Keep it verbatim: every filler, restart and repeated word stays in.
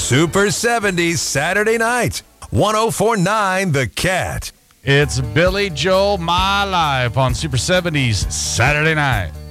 Super seventies Saturday night. one oh four point nine The Cat. It's Billy Joel, My Life on Super seventies Saturday night.